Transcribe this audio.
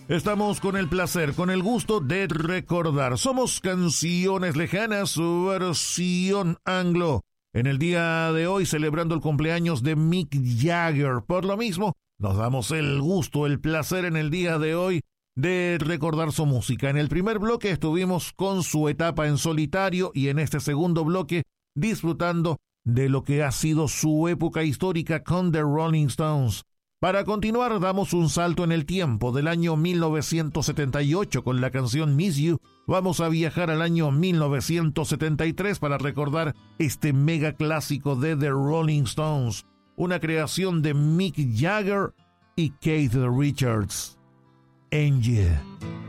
Estamos con el placer, con el gusto de recordar. Somos Canciones Lejanas, su versión anglo. En el día de hoy celebrando el cumpleaños de Mick Jagger. Por lo mismo, nos damos el gusto, el placer en el día de hoy de recordar su música. En el primer bloque estuvimos con su etapa en solitario y en este segundo bloque disfrutando de lo que ha sido su época histórica con The Rolling Stones. Para continuar, damos un salto en el tiempo del año 1978 con la canción Miss You. Vamos a viajar al año 1973 para recordar este mega clásico de The Rolling Stones, una creación de Mick Jagger y Keith Richards. Angie.